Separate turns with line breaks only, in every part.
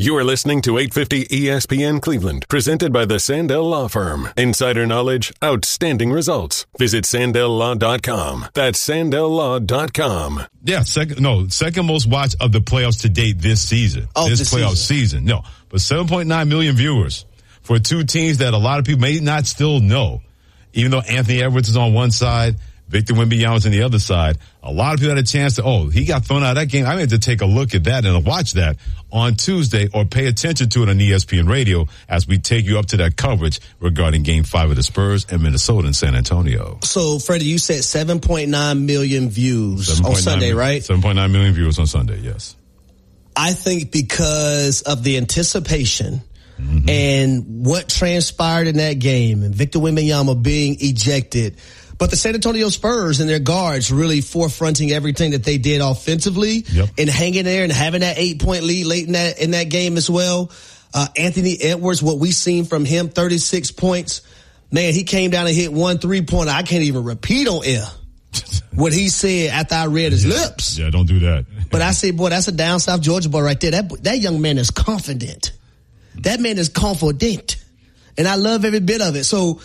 You are listening to 850 ESPN Cleveland, presented by the Sandell Law Firm. Insider knowledge, outstanding results. Visit SandellLaw.com. That's SandellLaw.com.
Yeah, second most watched of the playoffs to date this season. This playoff season. No, but 7.9 million viewers for two teams that a lot of people may not still know. Even though Anthony Edwards is on one side, Victor Wembanyama is on the other side. A lot of people had a chance to, he got thrown out of that game. I had to take a look at that and watch that on Tuesday or pay attention to it on ESPN Radio as we take you up to that coverage regarding Game 5 of the Spurs and Minnesota and San Antonio.
So, Freddie, you said 7.9 million views on Sunday, right?
7.9 million viewers on Sunday, yes.
I think because of the anticipation and what transpired in that game and Victor Wembanyama being ejected, but the San Antonio Spurs and their guards really forefronting everything that they did offensively and hanging there and having that 8-point lead late in that game as well. Anthony Edwards, what we've seen from him, 36 points. Man, he came down and hit 1 3-pointer. I can't even repeat on air what he said after I read his lips.
Yeah, don't do that.
But I said, boy, that's a down South Georgia boy right there. That young man is confident. That man is confident. And I love every bit of it. So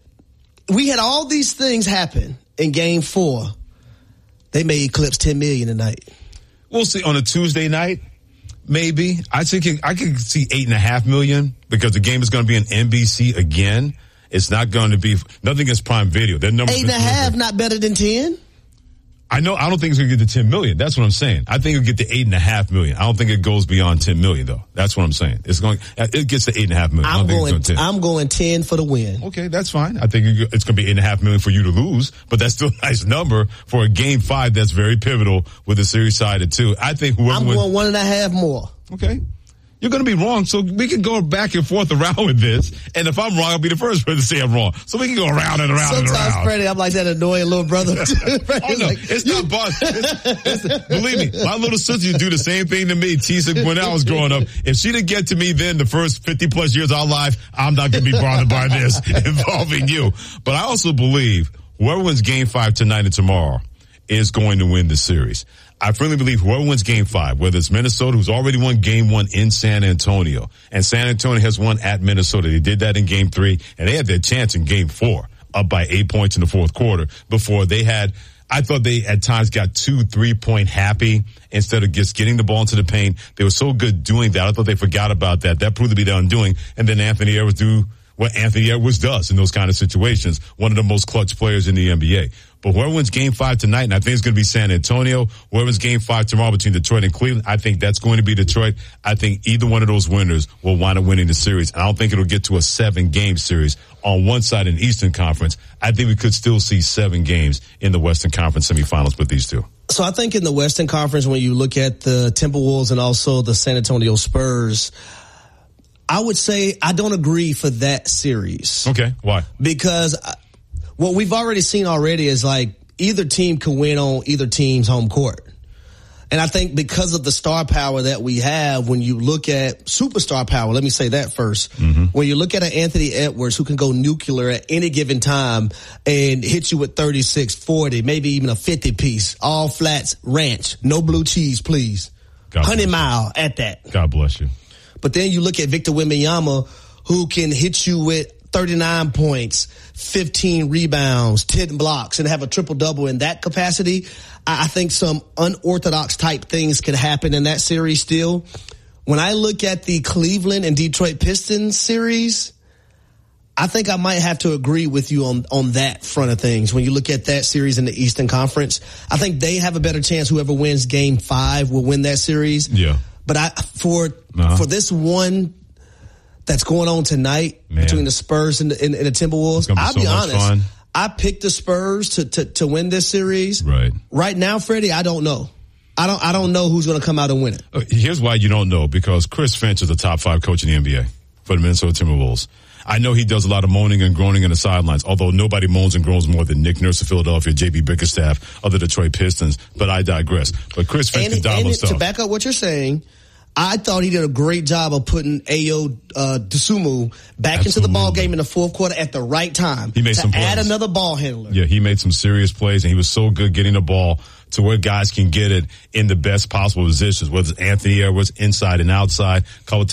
we had all these things happen in Game 4. They may eclipse 10 million tonight.
We'll see on a Tuesday night. Maybe. I could see 8.5 million because the game is going to be on NBC again. It's not going to be nothing against Prime Video. Their numbers
8.5 not better than 10.
I don't think it's going to get to 10 million. That's what I'm saying. I think it'll get to 8.5 million. I don't think it goes beyond 10 million though. That's what I'm saying. It gets to 8.5 million.
I'm going 10 for the win.
Okay, that's fine. I think it's going to be 8.5 million for you to lose, but that's still a nice number for a Game 5 that's very pivotal with the series side of 2. I think
I'm going 1.5 more.
Okay. You're going to be wrong, so we can go back and forth around with this. And if I'm wrong, I'll be the first person to say I'm wrong. So we can go around and around and around.
Sometimes, Freddie, I'm like that annoying little brother.
It's not bothering. Believe me, my little sister used to do the same thing to me, Tisa, when I was growing up. If she didn't get to me then the first 50-plus years of our life, I'm not going to be bothered by this involving you. But I also believe whoever wins Game 5 tonight and tomorrow is going to win the series. I firmly believe whoever wins Game 5, whether it's Minnesota, who's already won Game 1 in San Antonio, and San Antonio has won at Minnesota. They did that in Game 3, and they had their chance in Game 4, up by 8 points in the fourth quarter before they had, I thought they at times got 2-3-point happy instead of just getting the ball into the paint. They were so good doing that. I thought they forgot about that. That proved to be their undoing. And then Anthony Edwards do what Anthony Edwards does in those kind of situations. One of the most clutch players in the NBA. But whoever wins Game 5 tonight, and I think it's going to be San Antonio, whoever wins Game 5 tomorrow between Detroit and Cleveland, I think that's going to be Detroit. I think either one of those winners will wind up winning the series. I don't think it'll get to a 7-game series on one side in the Eastern Conference. I think we could still see 7 games in the Western Conference semifinals with these two.
So I think in the Western Conference, when you look at the Timberwolves and also the San Antonio Spurs, I would say I don't agree for that series.
Okay, why?
Because what we've already seen is like either team can win on either team's home court. And I think because of the star power that we have, when you look at superstar power, let me say that first. When you look at an Anthony Edwards who can go nuclear at any given time and hit you with 36, 40, maybe even a 50 piece, all flats, ranch, no blue cheese, please. 100 mile at that.
God bless you.
But then you look at Victor Wembanyama who can hit you with 39 points, 15 rebounds, 10 blocks, and have a triple-double in that capacity. I think some unorthodox type things could happen in that series still. When I look at the Cleveland and Detroit Pistons series, I think I might have to agree with you on that front of things. When you look at that series in the Eastern Conference, I think they have a better chance. Whoever wins Game 5 will win that series.
Yeah.
But for this one that's going on tonight between the Spurs and the Timberwolves, I'll be honest. Fun. I picked the Spurs to win this series. Right now, Freddie, I don't know. I don't know who's going to come out and win it.
Here's why you don't know, because Chris Finch is a top 5 coach in the NBA for the Minnesota Timberwolves. I know he does a lot of moaning and groaning in the sidelines, although nobody moans and groans more than Nick Nurse of Philadelphia, J.B. Bickerstaff of the Detroit Pistons, but I digress. But Chris Finch can dial himself.
To back up what you're saying, I thought he did a great job of putting Ayo Dosunmu back into the ball game in the fourth quarter at the right time.
He made some plays.
Add another ball handler.
Yeah, he made some serious plays, and he was so good getting the ball to where guys can get it in the best possible positions, whether it's Anthony Edwards inside and outside.